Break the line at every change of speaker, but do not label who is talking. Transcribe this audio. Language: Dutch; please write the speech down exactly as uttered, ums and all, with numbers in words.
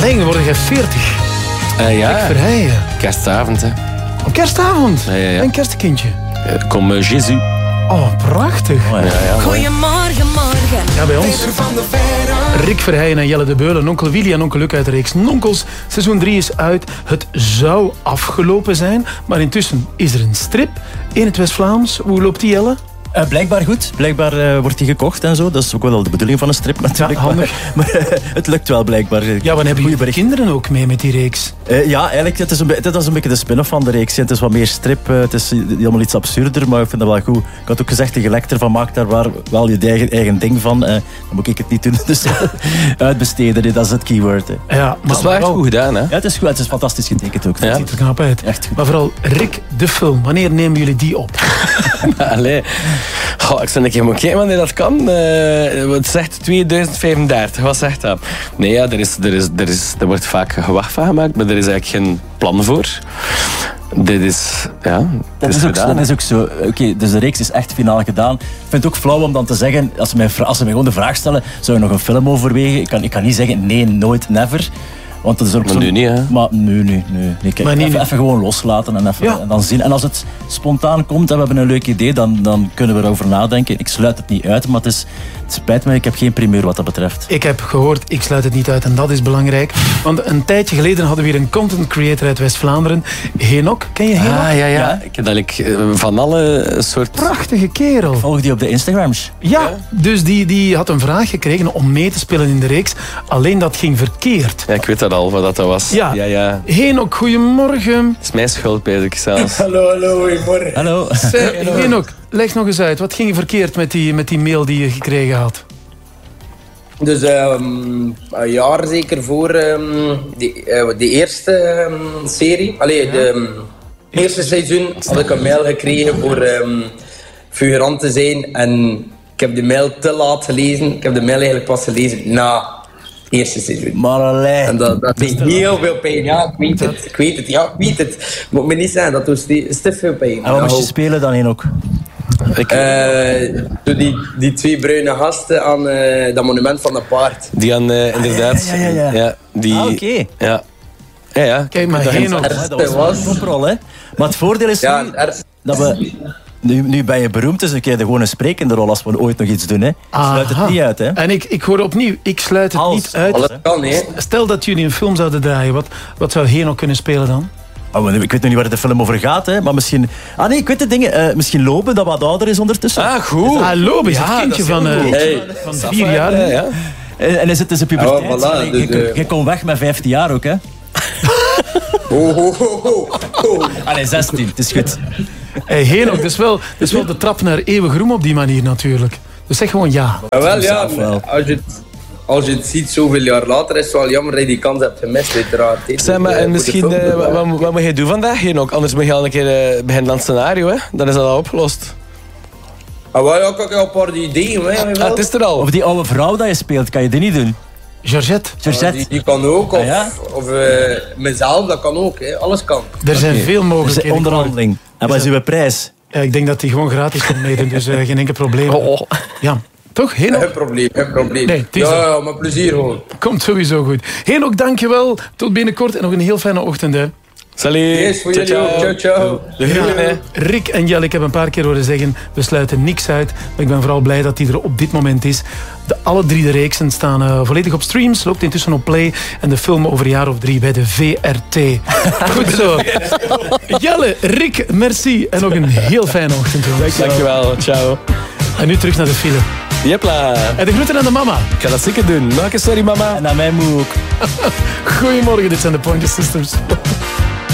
Alleen word je veertig.
Uh, ja,
Rick Verheijen.
Kerstavond, hè.
Op kersavond?
Ja, ja, ja.
Een kerstkindje.
Uh, kom uh, Jésus.
Oh, prachtig.
Oh, ja, ja,
Goedemorgen, morgen.
Ja, bij ons. Rick Verheijen en Jelle de Beulen, onkel Willy en onkel Luc uit de reeks Nonkels. Seizoen drie is uit. Het zou afgelopen zijn, maar intussen is er een strip in het West-Vlaams. Hoe loopt die, Jelle?
Uh, blijkbaar goed. Blijkbaar uh, wordt die gekocht en zo. Dat is ook wel de bedoeling van een strip natuurlijk.
Ja, handig.
Maar, maar uh, het lukt wel blijkbaar.
Ja, want hebben jullie kinderen ook mee met die reeks?
Uh, ja, eigenlijk, het is, een, het is een beetje de spin-off van de reeks. Het is wat meer strip, uh, het is helemaal iets absurder, maar ik vind dat wel goed. Ik had ook gezegd tegen Lecter van maak daar waar, wel je eigen, eigen ding van. Uh, dan moet ik het niet doen, dus uitbesteden, dat is het keyword. Hè.
Ja, maar
dat is wel echt goed gedaan, hè?
Ja, het is goed, het is fantastisch getekend ook.
Het ja. ziet er knap uit.
Echt goed.
Maar vooral Rick, de film, wanneer nemen jullie die op?
Allee. Goh, ik zou een keer moeten kijken wanneer dat kan. Uh, wat zegt tweeduizend vijfendertig? Wat zegt dat? Nee, ja, er, is, er, is, er, is, er wordt vaak gewacht van gemaakt, maar er is eigenlijk geen plan voor. Dit is, ja,
dat is, is ook, dat is ook zo. Oké, okay, dus de reeks is echt finaal gedaan. Ik vind het ook flauw om dan te zeggen, als ze mij, als ze mij gewoon de vraag stellen, zou je nog een film overwegen? Ik kan, ik kan niet zeggen, nee, nooit, never. Want dat is ook
maar
zo,
nu niet, hè?
Maar nu, nu, nu. Nee, kijk,
maar
even,
niet,
even gewoon loslaten en, even,
ja.
en dan zien. En als het spontaan komt en we hebben een leuk idee, dan, dan kunnen we erover nadenken. Ik sluit het niet uit, maar het, is, het spijt me, ik heb geen primeur wat dat betreft.
Ik heb gehoord, ik sluit het niet uit en dat is belangrijk. Want een tijdje geleden hadden we weer een content creator uit West-Vlaanderen. Henok, ken je Henok?
Ah, ja, ja. ja. Ik heb eigenlijk van alle soort...
Prachtige kerel.
Volg die op de Instagrams?
Ja, ja, dus die, die had een vraag gekregen om mee te spelen in de reeks. Alleen dat ging verkeerd.
Ja, ik weet dat al, wat dat was.
Ja,
ja, ja.
Henok, goedemorgen.
Dat is mijn schuld, weet ik zelfs.
Hallo, hallo, goedemorgen.
Hallo.
Henok, leg nog eens uit. Wat ging er verkeerd met die, met die mail die je gekregen had?
Dus um, een jaar zeker voor um, de, uh, de eerste um, serie. Allee, ja. de um, eerste seizoen had ik een mail gekregen voor um, figurant te zijn. En ik heb de mail te laat gelezen. Ik heb de mail eigenlijk pas gelezen na het eerste seizoen.
Maar alleen.
En dat, dat is heel veel pijn. Ja, ik weet het. Ik weet het. Ja, ik weet het. Moet me niet zeggen, dat doet stief veel pijn.
En wat moest je spelen dan, Henok?
Ik... Uh, die, die twee bruine gasten aan uh, dat monument van de paard.
Die aan, uh, inderdaad...
Ah, ja, ja, ja.
ja die,
ah, oké. Okay.
Ja. Ja, ja.
Kijk, maar Henok...
Dat was een toprol, hè. Maar het voordeel is
ja,
nu
er...
dat we... Nu, nu ben je beroemd, dus dan kun je gewoon een sprekende rol als we ooit nog iets doen. Hè. Sluit het niet uit. Hè.
En ik, ik hoor opnieuw, ik sluit het
Alles.
niet uit.
Alles kan, hè.
Stel dat jullie een film zouden draaien, wat, wat zou Henok kunnen spelen dan?
Oh, ik weet nog niet waar de film over gaat, hè, maar misschien... Ah nee, ik weet de dingen. Uh, misschien Loben, dat wat ouder is ondertussen.
Ah, goed.
Ah, Loben is
ja,
het kindje van, uh,
hey.
van vier jaar.
Ja, ja.
En, en is het dus een puberteit?
Oh, voilà,
je,
dus,
je,
uh...
je komt weg met vijftien jaar ook, hè?
Oh, oh, oh, oh, oh.
Allee, zestien, het is goed.
Hey, Henok, dat is, wel, dat is wel de trap naar eeuwig roem op die manier natuurlijk. Dus zeg gewoon ja.
Ja, wel, ja, als je, het, als je het ziet zoveel jaar later, is het wel jammer dat je die kans hebt gemist, uiteraard.
Zeg maar, en misschien, uh, wat, wat, wat moet je doen vandaag, Henok? Anders moet je al een keer uh, beginnen aan het scenario, hè? Dan is dat al opgelost.
Ah, wel, ja, ik heb al een paar ideeën. Hè,
ah, het is er al.
Of die oude vrouw dat je speelt, kan je die niet doen?
Georgette.
Georgette.
Ah, die, die kan ook, of,
ah, ja?
of uh, mezelf, dat kan ook. Hè. Alles kan.
Er zijn
okay.
veel mogelijkheden.
Dus onderhandeling. En wat is uw prijs?
Ja, ik denk dat die gewoon gratis komt meedoen, dus uh, geen enkel probleem.
Oh.
Ja, toch? Henok?
Geen probleem, geen probleem.
Nee,
ja, ja, met plezier gewoon.
Komt sowieso goed. Henok, dankjewel. Tot binnenkort en nog een heel fijne ochtend, hè.
Salut.
Yes, voor jullie ook. Ciao, ciao.
De groeten, hè.
Rick en Jelle, ik heb een paar keer horen zeggen, we sluiten niks uit. Maar ik ben vooral blij dat die er op dit moment is. De, alle drie de reeksen staan uh, volledig op streams. Loopt intussen op Play. En de film over een jaar of drie bij de V R T. Goed zo. Jelle, Rick, merci. En nog een heel fijne ochtend.
Dankjewel. Ciao.
En nu terug naar de file.
Jepla.
En de groeten aan de mama.
Ik ga dat zeker doen. Nog een sorry, mama.
En aan mij moet ook.
Goedemorgen, dit zijn de Pointer Sisters.